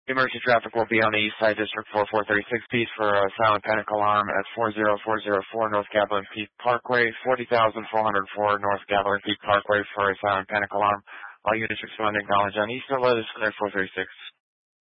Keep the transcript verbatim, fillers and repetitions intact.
Emergency traffic will be on the East Side District four four thirty-six East for a silent panic alarm at four zero four zero four North Gavilan Peak Parkway, forty thousand four hundred four North Gavilan Peak Parkway for a silent panic alarm. All units responding, knowledge on East, let us clear four thirty-six.